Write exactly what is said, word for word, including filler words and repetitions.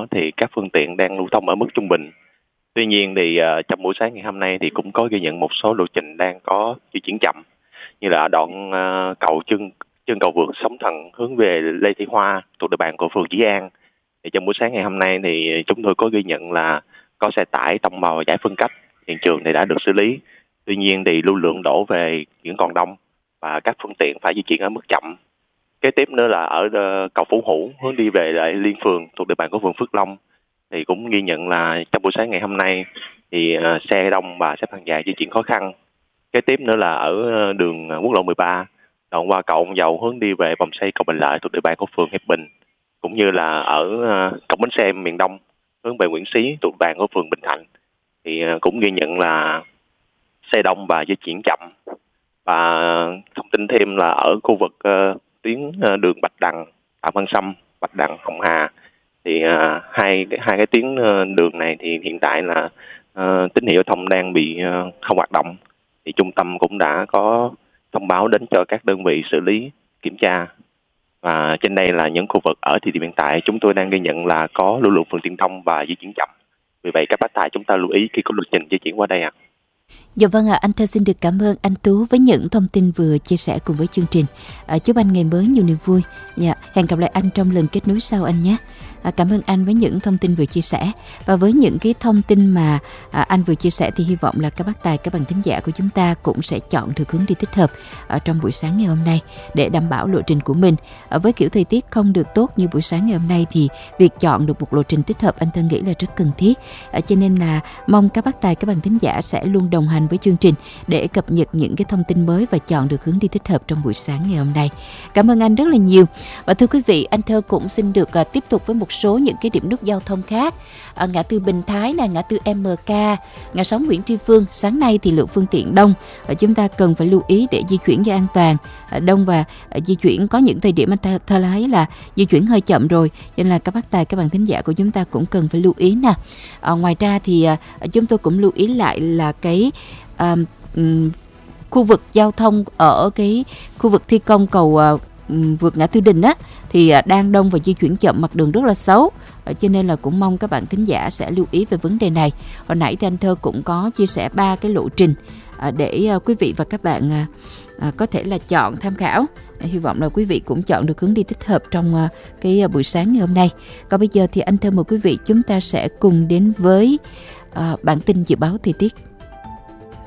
nhỏ thì các phương tiện đang lưu thông ở mức trung bình. Tuy nhiên thì uh, trong buổi sáng ngày hôm nay thì cũng có ghi nhận một số lộ trình đang có di chuyển chậm, như là đoạn uh, cầu chân chân cầu vượt Sóng Thần hướng về Lê Thị Hoa thuộc địa bàn của phường Dĩ An. Thì trong buổi sáng ngày hôm nay thì chúng tôi có ghi nhận là có xe tải tông vào giải phân cách, hiện trường thì đã được xử lý. Tuy nhiên thì lưu lượng đổ về vẫn còn đông và các phương tiện phải di chuyển ở mức chậm. Kế tiếp nữa là ở uh, cầu Phú Hữu hướng đi về lại Liên Phường thuộc địa bàn của phường Phước Long, thì cũng ghi nhận là trong buổi sáng ngày hôm nay thì uh, xe đông và xếp hàng dài di chuyển khó khăn. Kế tiếp nữa là ở đường quốc lộ mười ba đoạn qua cầu Ông Dầu hướng đi về vòng xoay cầu Bình Lợi thuộc địa bàn của phường Hiệp Bình, cũng như là ở uh, cổng bến xe miền Đông hướng về Nguyễn Xí thuộc địa bàn của phường Bình Thạnh, thì uh, cũng ghi nhận là xe đông và di chuyển chậm. Và thông tin thêm là ở khu vực uh, tuyến uh, đường Bạch Đằng, Phạm Văn Sâm, Bạch Đằng, Hồng Hà, thì uh, hai hai cái tuyến uh, đường này thì hiện tại là uh, tín hiệu giao thông đang bị uh, không hoạt động. Thì trung tâm cũng đã có thông báo đến cho các đơn vị xử lý kiểm tra. Và trên đây là những khu vực ở thời điểm hiện tại chúng tôi đang ghi nhận là có lưu lượng phương tiện thông và di chuyển chậm. Vì vậy các bác tài chúng ta lưu ý khi có lộ trình di chuyển qua đây ạ. À. Dạ vâng ạ, à, anh Thơ xin được cảm ơn anh Tú với những thông tin vừa chia sẻ cùng với chương trình. À, chúc anh ngày mới nhiều niềm vui. Dạ, hẹn gặp lại anh trong lần kết nối sau anh nhé. À, cảm ơn anh với những thông tin vừa chia sẻ. Và với những cái thông tin mà à, anh vừa chia sẻ thì hy vọng là các bác tài, các bạn thính giả của chúng ta cũng sẽ chọn được hướng đi thích hợp ở trong buổi sáng ngày hôm nay để đảm bảo lộ trình của mình. À, với kiểu thời tiết không được tốt như buổi sáng ngày hôm nay thì việc chọn được một lộ trình thích hợp anh Thơ nghĩ là rất cần thiết. À, cho nên là mong các bác tài, các bạn thính giả sẽ luôn đồng hành với chương trình để cập nhật những cái thông tin mới và chọn được hướng đi thích hợp trong buổi sáng ngày hôm nay. Cảm ơn anh rất là nhiều. Và thưa quý vị, anh Thơ cũng xin được uh, tiếp tục với một số những cái điểm nút giao thông khác. À, ngã tư Bình Thái là ngã tư em ca, ngã sáu Nguyễn Tri Phương sáng nay thì lượng phương tiện đông, và chúng ta cần phải lưu ý để di chuyển cho an toàn. À, đông và à, di chuyển có những thời điểm anh Thơ, thơ thấy là di chuyển hơi chậm rồi, cho nên là các bác tài, các bạn thính giả của chúng ta cũng cần phải lưu ý nè. À, ngoài ra thì à, chúng tôi cũng lưu ý lại là cái à, um, khu vực giao thông ở cái khu vực thi công cầu uh, vượt ngã tư Đình á thì uh, đang đông và di chuyển chậm, mặt đường rất là xấu. Uh, cho nên là cũng mong các bạn thính giả sẽ lưu ý về vấn đề này. Hồi nãy thì anh Thơ cũng có chia sẻ ba cái lộ trình uh, để uh, quý vị và các bạn uh, uh, có thể là chọn tham khảo. Uh, hy vọng là quý vị cũng chọn được hướng đi thích hợp trong uh, cái uh, buổi sáng ngày hôm nay. Còn bây giờ thì anh Thơ mời quý vị chúng ta sẽ cùng đến với uh, bản tin dự báo thời tiết.